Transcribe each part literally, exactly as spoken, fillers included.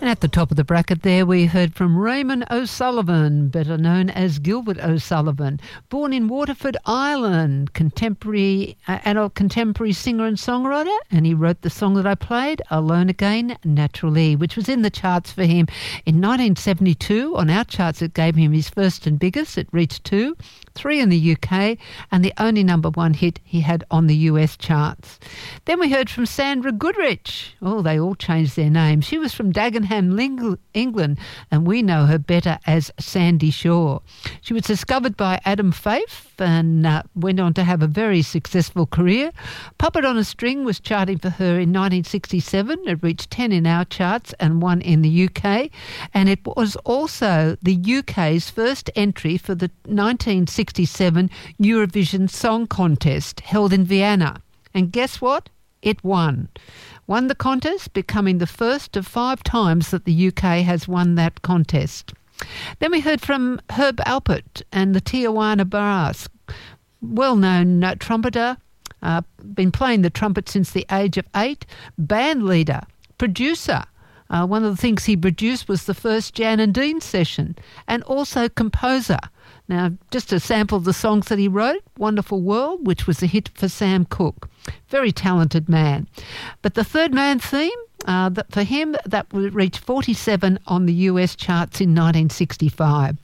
And at the top of the bracket there, we heard from Raymond O'Sullivan, better known as Gilbert O'Sullivan. Born in Waterford, Ireland, contemporary uh, adult contemporary singer and songwriter, and he wrote the song that I played, Alone Again, Naturally, which was in the charts for him in nineteen seventy-two. On our charts, it gave him his first and biggest. It reached two, three in the U K, and the only number one hit he had on the U S charts. Then we heard from Sandra Goodrich. Oh, they all changed their names. She was from Dagenham, England, and we know her better as Sandy Shaw. She was discovered by Adam Faith and uh, went on to have a very successful career. Puppet on a String was charting for her in nineteen sixty-seven. It reached ten in our charts and one in the U K, and it was also the U K's first entry for the nineteen sixty-seven Eurovision Song Contest held in Vienna. And guess what? It won. Won the contest, becoming the first of five times that the U K has won that contest. Then we heard from Herb Alpert and the Tijuana Brass, well-known uh, trumpeter, uh, been playing the trumpet since the age of eight, band leader, producer. Uh, one of the things he produced was the first Jan and Dean session, and also composer. Now, just to sample the songs that he wrote, Wonderful World, which was a hit for Sam Cooke. Very talented man. But the Third Man theme, uh, that for him, that reached forty-seven on the U S charts in nineteen sixty-five.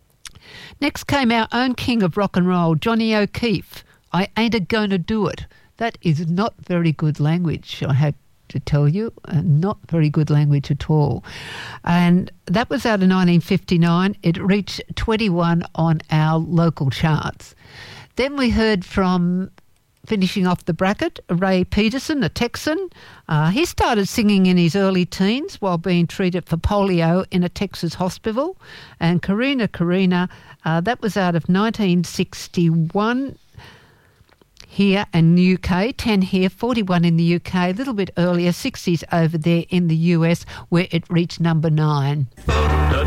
Next came our own king of rock and roll, Johnny O'Keefe. I Ain't A-Gonna Do It. That is not very good language, I had to tell you, uh, not very good language at all. And that was out of nineteen fifty-nine. It reached twenty-one on our local charts. Then we heard from, finishing off the bracket, Ray Peterson, a Texan. Uh, he started singing in his early teens while being treated for polio in a Texas hospital. And Karina Karina, uh, that was out of nineteen sixty-one. Here in the U K, ten here, forty-one in the U K, a little bit earlier, sixties over there in the U S, where it reached number nine.